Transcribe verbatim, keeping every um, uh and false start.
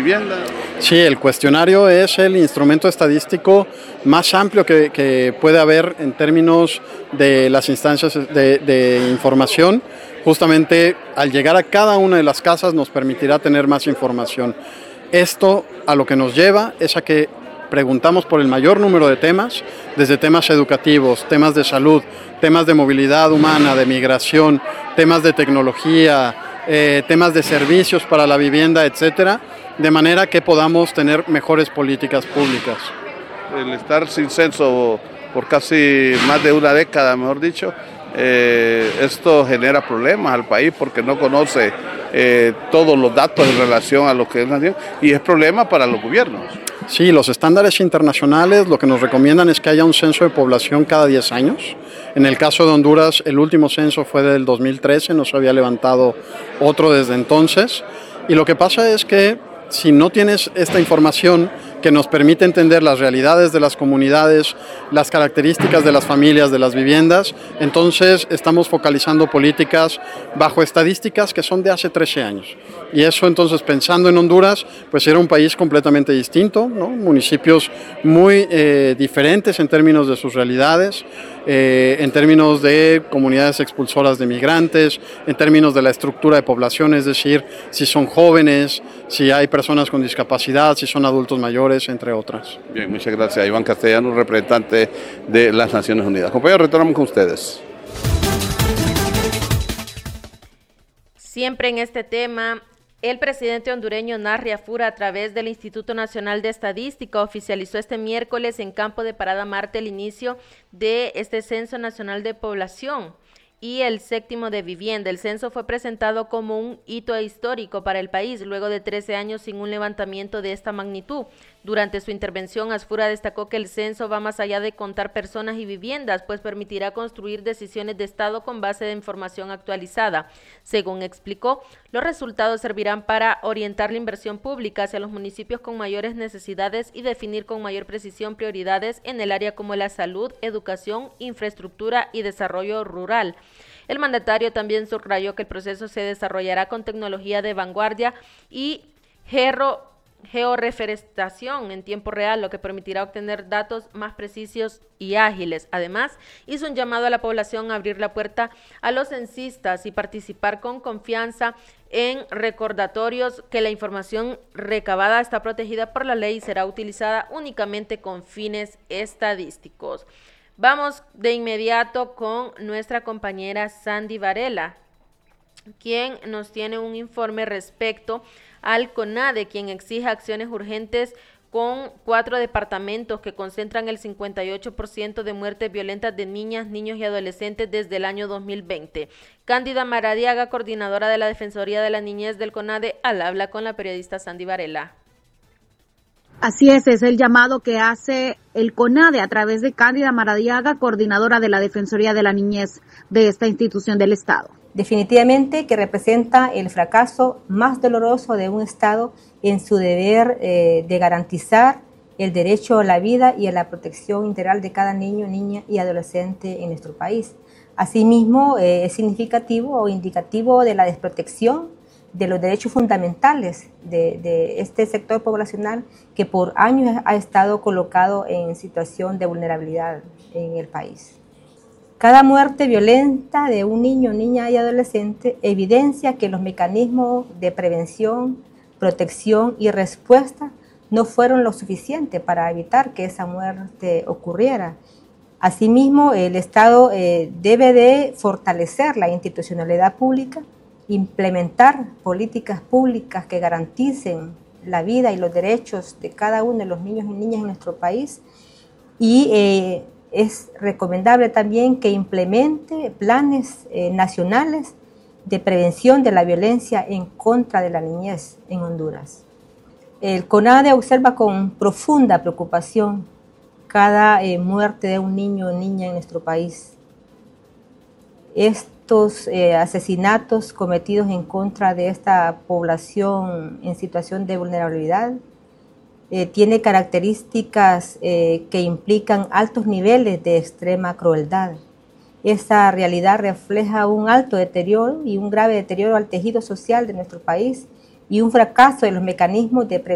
vivienda. Sí, el cuestionario es el instrumento estadístico más amplio que, que puede haber en términos de las instancias de, de información. Justamente al llegar a cada una de las casas nos permitirá tener más información. Esto a lo que nos lleva es a que preguntamos por el mayor número de temas, desde temas educativos, temas de salud, temas de movilidad humana, de migración, temas de tecnología, eh, temas de servicios para la vivienda, etcétera, de manera que podamos tener mejores políticas públicas. El estar sin censo por casi más de una década, mejor dicho, eh, esto genera problemas al país porque no conoce eh, todos los datos en relación a lo que es nación y es problema para los gobiernos. Sí, los estándares internacionales lo que nos recomiendan es que haya un censo de población cada diez años. En el caso de Honduras, el último censo fue del dos mil trece, no se había levantado otro desde entonces. Y lo que pasa es que si no tienes esta información que nos permite entender las realidades de las comunidades, las características de las familias, de las viviendas, entonces estamos focalizando políticas bajo estadísticas que son de hace trece años. Y eso entonces, pensando en Honduras, pues era un país completamente distinto, ¿no? Municipios muy eh, diferentes en términos de sus realidades, eh, en términos de comunidades expulsoras de migrantes, en términos de la estructura de población, es decir, si son jóvenes, si hay personas con discapacidad, si son adultos mayores, entre otras. Bien, muchas gracias. Iván Castellano, representante de las Naciones Unidas. Compañeros, retornamos con ustedes. Siempre en este tema, el presidente hondureño Narri Afura, a través del Instituto Nacional de Estadística, oficializó este miércoles en Campo de Parada Marte el inicio de este Censo Nacional de Población y el séptimo de vivienda. El censo fue presentado como un hito histórico para el país, luego de trece años sin un levantamiento de esta magnitud. Durante su intervención, Asfura destacó que el censo va más allá de contar personas y viviendas, pues permitirá construir decisiones de Estado con base de información actualizada. Según explicó, los resultados servirán para orientar la inversión pública hacia los municipios con mayores necesidades y definir con mayor precisión prioridades en el área como la salud, educación, infraestructura y desarrollo rural. El mandatario también subrayó que el proceso se desarrollará con tecnología de vanguardia y geo georreferenciación en tiempo real, lo que permitirá obtener datos más precisos y ágiles. Además, hizo un llamado a la población a abrir la puerta a los censistas y participar con confianza en recordatorios que la información recabada está protegida por la ley y será utilizada únicamente con fines estadísticos. Vamos de inmediato con nuestra compañera Sandy Varela, quien nos tiene un informe respecto al CONADE, quien exige acciones urgentes con cuatro departamentos que concentran el cincuenta y ocho por ciento de muertes violentas de niñas, niños y adolescentes desde el año dos mil veinte. Cándida Maradiaga, coordinadora de la Defensoría de la Niñez del CONADE, al habla con la periodista Sandy Varela. Así es, es el llamado que hace el CONADE a través de Cándida Maradiaga, coordinadora de la Defensoría de la Niñez de esta institución del Estado. Definitivamente que representa el fracaso más doloroso de un Estado en su deber eh, de garantizar el derecho a la vida y a la protección integral de cada niño, niña y adolescente en nuestro país. Asimismo, eh, es significativo o indicativo de la desprotección de los derechos fundamentales de, de este sector poblacional que por años ha estado colocado en situación de vulnerabilidad en el país. Cada muerte violenta de un niño, niña y adolescente evidencia que los mecanismos de prevención, protección y respuesta no fueron lo suficiente para evitar que esa muerte ocurriera. Asimismo, el Estado eh, debe de fortalecer la institucionalidad pública, implementar políticas públicas que garanticen la vida y los derechos de cada uno de los niños y niñas en nuestro país y eh, es recomendable también que implemente planes eh, nacionales de prevención de la violencia en contra de la niñez en Honduras. El CONADE observa con profunda preocupación cada eh, muerte de un niño o niña en nuestro país. Estos eh, asesinatos cometidos en contra de esta población en situación de vulnerabilidad Eh, tiene características eh, que implican altos niveles de extrema crueldad. Esta realidad refleja un alto deterioro y un grave deterioro al tejido social de nuestro país y un fracaso de los mecanismos de prevención